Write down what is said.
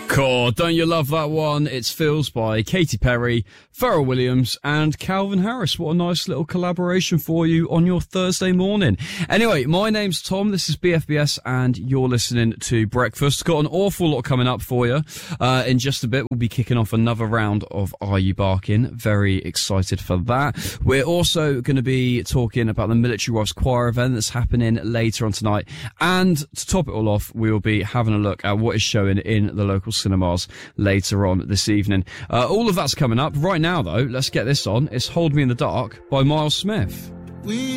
Cool, don't you love that one? It's Feels by Katy Perry, Pharrell Williams and Calvin Harris. What a nice little collaboration for you on your Thursday morning. Anyway, my name's Tom, this is BFBS and you're listening to Breakfast. Got an awful lot coming up for you. In just a bit, we'll be kicking off another round of Are You Barking? Very excited for that. We're also going to be talking about the Military Wives Choir event that's happening later on tonight. And to top it all off, we will be having a look at what is showing in the local cinemas later on this evening. All of that's coming up. Right now, though, let's get this on. It's Hold Me in the Dark by Miles Smith.